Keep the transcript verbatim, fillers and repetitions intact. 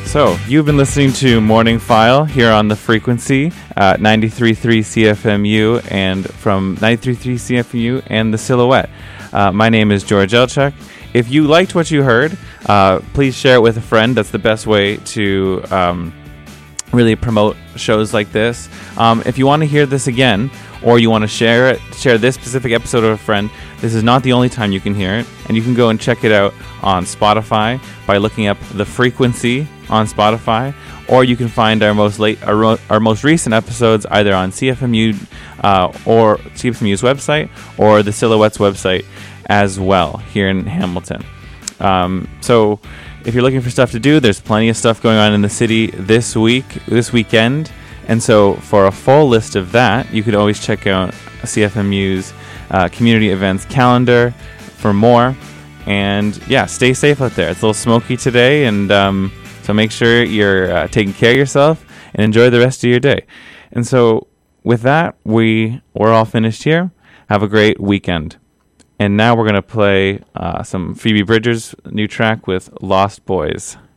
So, you've been listening to Morning File here on the frequency at ninety-three point three C F M U and from ninety-three point three C F M U and the Silhouette. Uh, my name is George Elchuk. If you liked what you heard, uh, please share it with a friend. That's the best way to um, really promote shows like this. Um, if you want to hear this again, or you want to share it, share this specific episode with a friend, this is not the only time you can hear it, and you can go and check it out on Spotify by looking up The Frequency on Spotify, or you can find our most late, our, ro- our most recent episodes either on C F M U uh, or C F M U's website or the Silhouette's website as well here in Hamilton. Um, so if you're looking for stuff to do, there's plenty of stuff going on in the city this week, this weekend. And so for a full list of that, you could always check out C F M U's uh, community events calendar for more. And yeah, stay safe out there. It's a little smoky today, and um, so make sure you're uh, taking care of yourself and enjoy the rest of your day. And so with that, we, we're all finished here. Have a great weekend. And now we're going to play uh, some Phoebe Bridgers' new track with Lost Boys.